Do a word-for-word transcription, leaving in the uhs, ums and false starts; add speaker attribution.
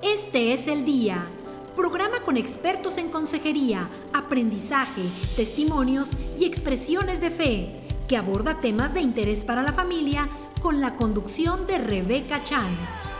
Speaker 1: Este es el día. Programa con expertos en consejería, aprendizaje, testimonios y expresiones de fe, que aborda temas de interés para la familia con la conducción de Rebeca Chan.